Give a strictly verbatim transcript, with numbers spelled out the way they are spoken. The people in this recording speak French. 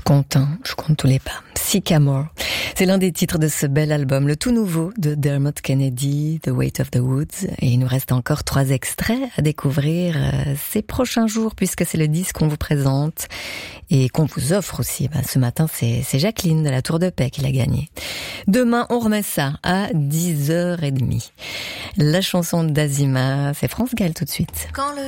compte, hein, je compte tous les pas. Sycamore, c'est l'un des titres de ce bel album, le tout nouveau de Dermot Kennedy, The Weight of the Woods. Et il nous reste encore trois extraits à découvrir euh, ces prochains jours, puisque c'est le disque qu'on vous présente et qu'on vous offre aussi. Ben, ce matin, c'est, c'est Jacqueline de la Tour de Paix qui l'a gagné. Demain, on remet ça à dix heures trente. La chanson d'Azima, c'est France Gall tout de suite. Quand le